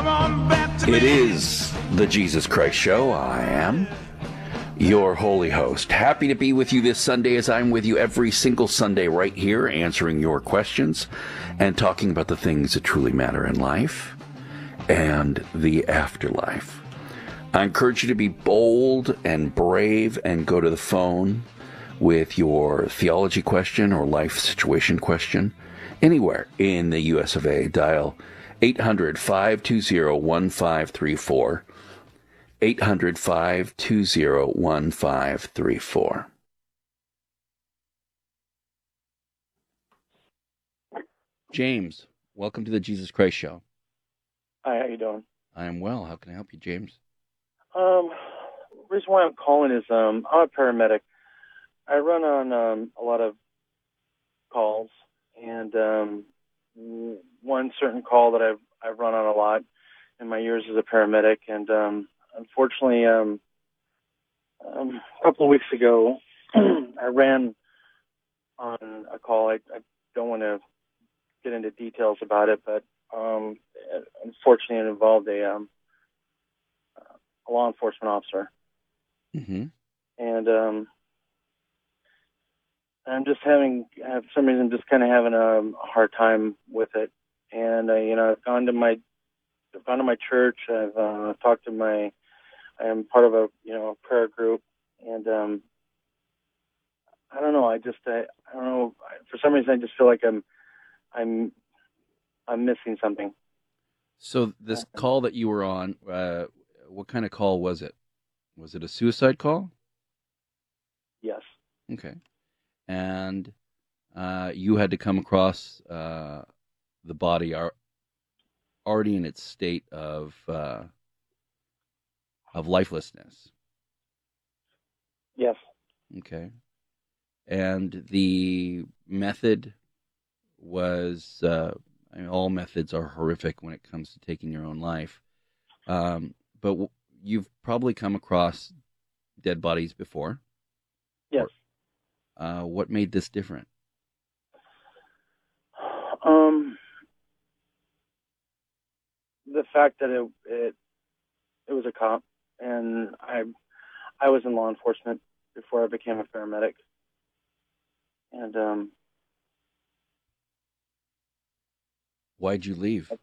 It is the Jesus Christ Show. I am your holy host. Happy to be with you this Sunday, as I'm with you every single Sunday right here, answering your questions and talking about the things that truly matter in life and the afterlife. I encourage you to be bold and brave and go to the phone with your theology question or life situation question anywhere in the US of A. Dial 800-520-1534. 800-520-1534. James, welcome to the Jesus Christ Show. Hi, how you doing? I am well. How can I help you, James? Reason why I'm calling is I'm a paramedic. I run on a lot of calls, and one certain call that I've run on a lot in my years as a paramedic, and unfortunately, a couple of weeks ago, I ran on a call. I don't want to get into details about it, but unfortunately, it involved a law enforcement officer. Mm-hmm. And I'm just for some reason, just kind of having a hard time with it. And I've gone to my church. I've talked to I am part of a prayer group, and I don't know. I don't know. For some reason, I just feel like I'm missing something. So this call that you were on, what kind of call was it? Was it a suicide call? Yes. Okay. And you had to come across the body already in its state of lifelessness. Yes. Okay. And the method was, all methods are horrific when it comes to taking your own life. But you've probably come across dead bodies before. Yes. What made this different? The fact that it was a cop, and I was in law enforcement before I became a paramedic, and Why'd you leave?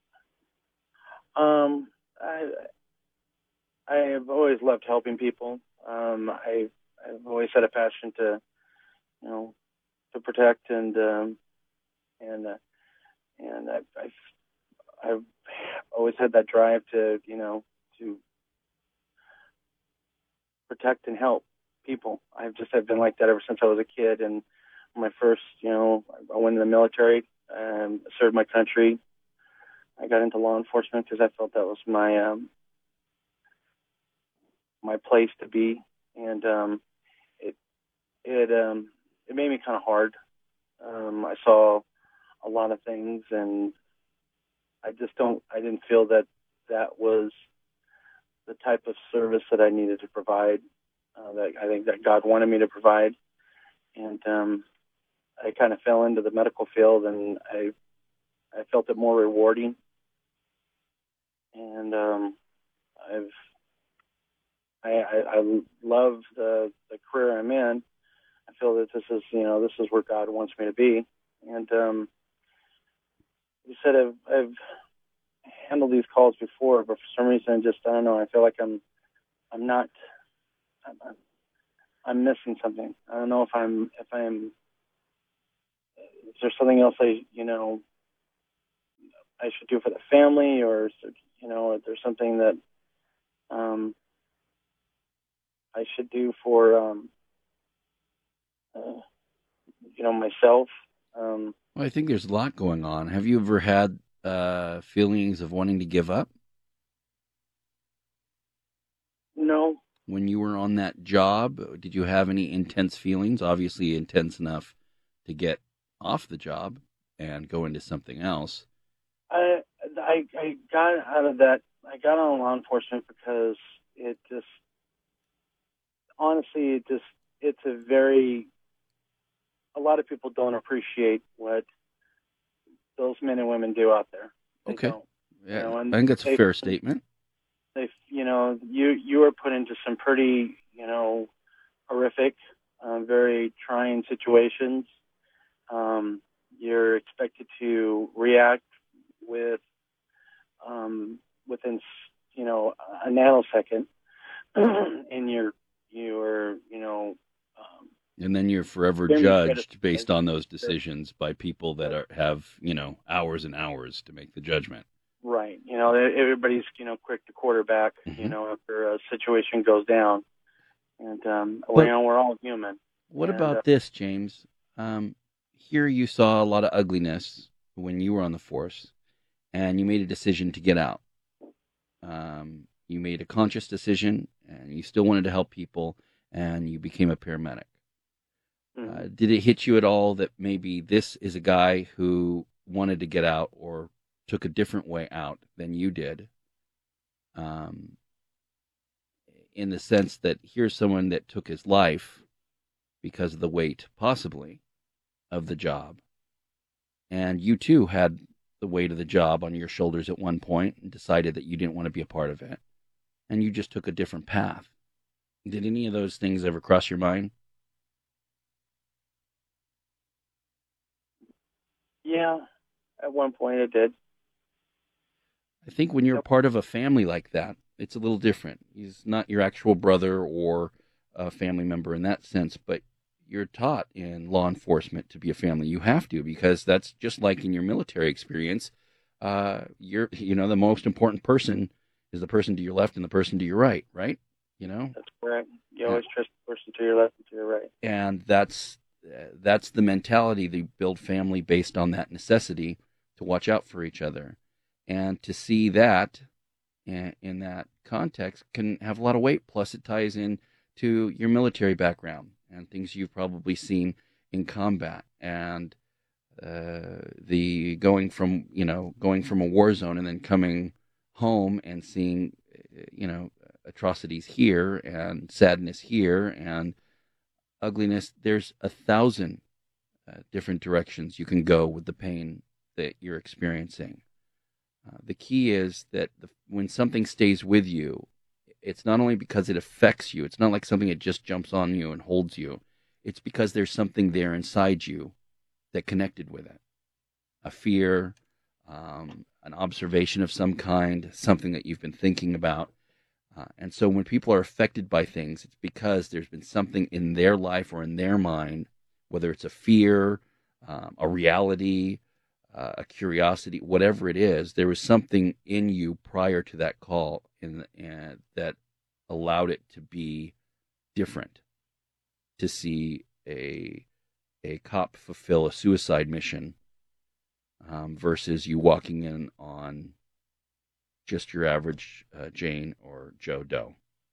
I have always loved helping people. I've always had a passion to protect, and I've always had that drive to protect and help people. I've been like that ever since I was a kid. And my first, I went in the military and served my country. I got into law enforcement because I felt that was my my place to be, and it made me kind of hard. I saw a lot of things, and I didn't feel that was the type of service that I needed to provide, that I think that God wanted me to provide. And I kind of fell into the medical field, and I felt it more rewarding. And I love the career I'm in. I feel that this is where God wants me to be. And you said I've handled these calls before, but for some reason, I don't know. I feel like I'm missing something. I don't know if I'm. Is there something else I should do for the family, or is there something that I should do for myself? Well, I think there's a lot going on. Have you ever had feelings of wanting to give up? No. When you were on that job, did you have any intense feelings? Obviously intense enough to get off the job and go into something else. I got out of that. I got on law enforcement because it just, honestly, it's a lot of people don't appreciate what those men and women do out there. They Okay. don't. Yeah, And I think that's a fair statement. You were put into some pretty, horrific, very trying situations. You're expected to react with within a nanosecond, and and then you're forever judged based on those decisions by people that have hours and hours to make the judgment. Right. Everybody's quick to quarterback. Mm-hmm. After a situation goes down, and we're all human. What about this, James? Here you saw a lot of ugliness when you were on the force, and you made a decision to get out. You made a conscious decision, and you still wanted to help people, and you became a paramedic. Mm-hmm. Did it hit you at all that maybe this is a guy who wanted to get out or took a different way out than you did? In the sense that here's someone that took his life because of the weight, possibly, of the job. And you too had the weight of the job on your shoulders at one point and decided that you didn't want to be a part of it. And you just took a different path. Did any of those things ever cross your mind? Yeah, at one point it did. I think when you're part of a family like that, it's a little different. He's not your actual brother or a family member in that sense, but you're taught in law enforcement to be a family. You have to, because that's just like in your military experience. You're, the most important person is the person to your left and the person to your right, right? That's correct. You always trust the person to your left and to your right. And that's the mentality. They build family based on that necessity to watch out for each other. And to see that in that context can have a lot of weight. Plus, it ties in to your military background and things you've probably seen in combat, and the going from a war zone and then coming home and seeing atrocities here and sadness here and ugliness. There's 1,000 different directions you can go with the pain that you're experiencing. The key is that when something stays with you, it's not only because it affects you. It's not like something that just jumps on you and holds you. It's because there's something there inside you that connected with it. A fear, an observation of some kind, something that you've been thinking about. And so when people are affected by things, it's because there's been something in their life or in their mind, whether it's a fear, a reality, a curiosity, whatever it is, there was something in you prior to that call that allowed it to be different, to see a cop fulfill a suicide mission versus you walking in on just your average Jane or Joe Doe.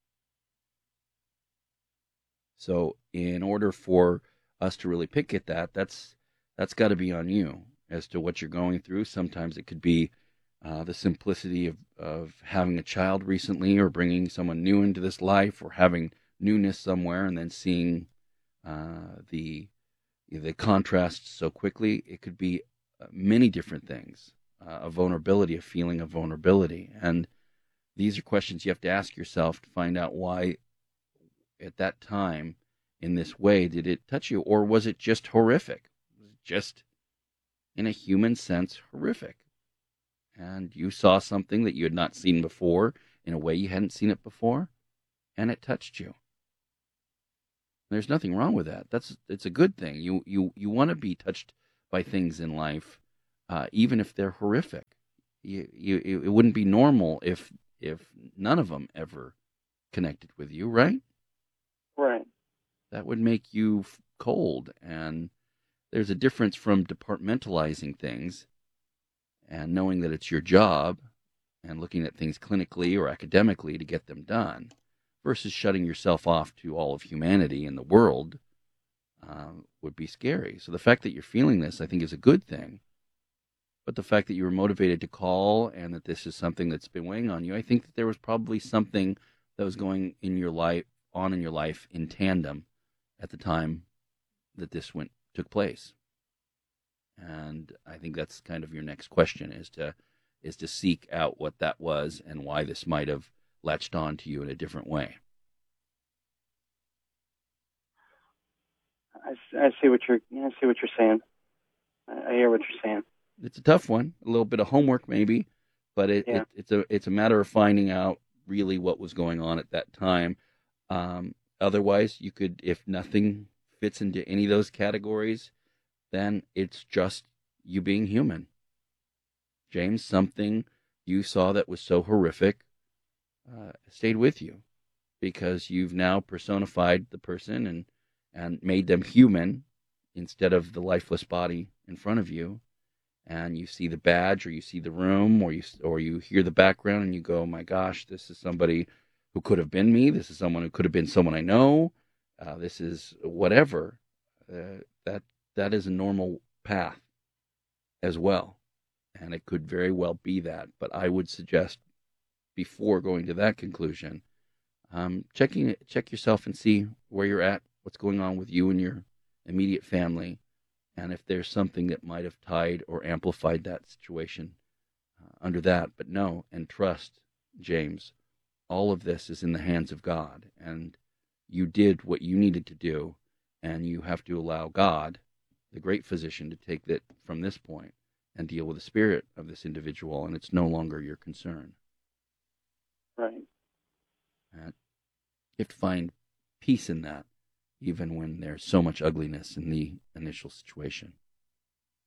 So in order for us to really pick at that's got to be on you as to what you're going through. Sometimes it could be the simplicity of having a child recently, or bringing someone new into this life, or having newness somewhere and then seeing the contrast so quickly. It could be many different things, a vulnerability, a feeling of vulnerability. And these are questions you have to ask yourself to find out why at that time in this way did it touch you, or was it just horrific? Was it just, in a human sense, horrific? And you saw something that you had not seen before in a way you hadn't seen it before, and it touched you. There's nothing wrong with that. It's a good thing. You want to be touched by things in life, even if they're horrific. It wouldn't be normal if none of them ever connected with you, right? Right. That would make you cold. And there's a difference from departmentalizing things and knowing that it's your job and looking at things clinically or academically to get them done, versus shutting yourself off to all of humanity in the world would be scary. So the fact that you're feeling this, I think, is a good thing. But the fact that you were motivated to call and that this is something that's been weighing on you, I think that there was probably something that was going in your life, in tandem at the time that this took place. And I think that's kind of your next question, is to is to seek out what that was and why this might have latched on to you in a different way. I see what you're saying. I hear what you're saying. It's a tough one, a little bit of homework maybe, but it's a matter of finding out really what was going on at that time. Otherwise, you could, if nothing fits into any of those categories, then it's just you being human. James, something you saw that was so horrific stayed with you because you've now personified the person and made them human instead of the lifeless body in front of you. And you see the badge, or you see the room, or you hear the background, and you go, oh my gosh, this is somebody who could have been me. This is someone who could have been someone I know. This is whatever. That is a normal path as well. And it could very well be that. But I would suggest, before going to that conclusion, check yourself and see where you're at, what's going on with you and your immediate family, and if there's something that might have tied or amplified that situation under that. But know and trust, James, all of this is in the hands of God, and you did what you needed to do, and you have to allow God, the great physician, to take that from this point and deal with the spirit of this individual, and it's no longer your concern. Right. And you have to find peace in that, even when there's so much ugliness in the initial situation.